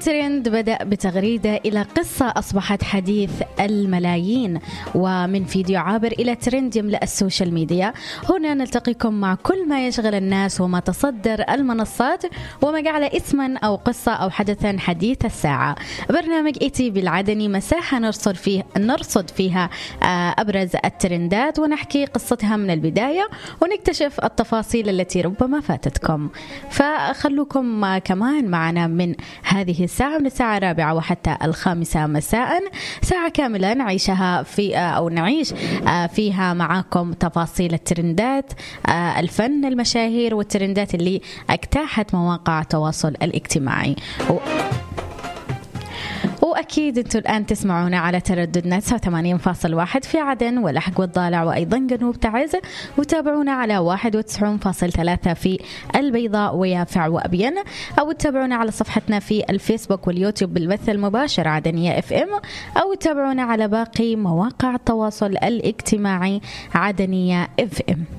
الترند بدأ بتغريدة إلى قصة أصبحت حديث الملايين، ومن فيديو عابر إلى ترند يملأ السوشيال ميديا. هنا نلتقيكم مع كل ما يشغل الناس وما تصدر المنصات وما جعل اسما أو قصة أو حدثا حديث الساعة. برنامج إيتي العدني مساحة نرصد فيها أبرز الترندات ونحكي قصتها من البداية ونكتشف التفاصيل التي ربما فاتتكم. فخلوكم كمان معنا من هذه الساعة، من الساعة 4 وحتى 5 مساء، ساعة كاملة نعيشها نعيش فيها معاكم تفاصيل الترندات، الفن، المشاهير والترندات اللي اجتاحت مواقع التواصل الاجتماعي. وأكيد أنتوا الآن تسمعونا على ترددنا 89.1 في عدن واللحق والضالع وأيضا جنوب تعز، وتابعونا على 91.3 في البيضاء ويافع وأبين، أو تابعونا على صفحتنا في الفيسبوك واليوتيوب بالبث المباشر عدنية FM، أو تابعونا على باقي مواقع التواصل الاجتماعي عدنية FM.